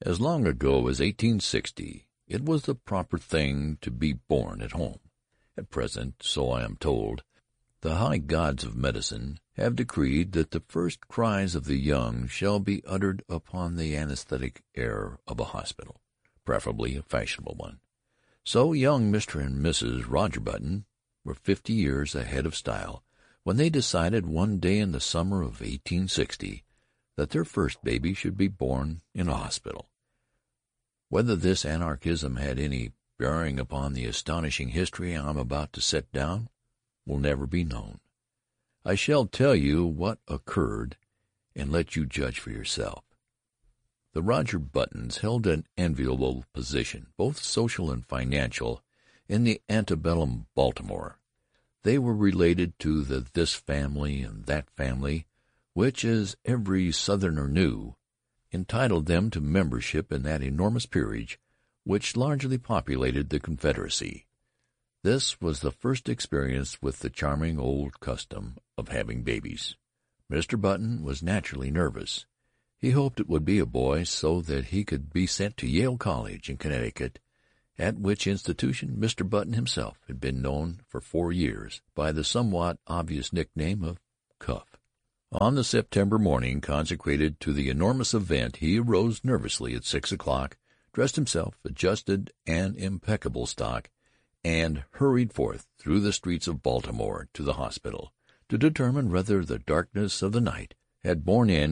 As long ago as 1860 it was the proper thing to be born at home. At present, so I am told, the high gods of medicine have decreed that the first cries of the young shall be uttered upon the anaesthetic air of a hospital, preferably a fashionable one. So young Mr. and Mrs. Roger Button were 50 years ahead of style when they decided one day in the summer of 1860 that their first baby should be born in a hospital. Whether this anarchism had any bearing upon the astonishing history I am about to set down will never be known. I shall tell you what occurred and let you judge for yourself. The Roger Buttons held an enviable position, both social and financial, in the antebellum Baltimore. They were related to the this family and that family, which, as every Southerner knew, entitled them to membership in that enormous peerage which largely populated the Confederacy. This was the first experience with the charming old custom of having babies. Mr. Button was naturally nervous. He hoped it would be a boy so that he could be sent to Yale College in Connecticut, at which institution Mr. Button himself had been known for 4 years by the somewhat obvious nickname of Cuff. On the September morning consecrated to the enormous event he arose nervously at 6 o'clock, dressed himself, adjusted an impeccable stock, and hurried forth through the streets of Baltimore to the hospital, to determine whether the darkness of the night had borne in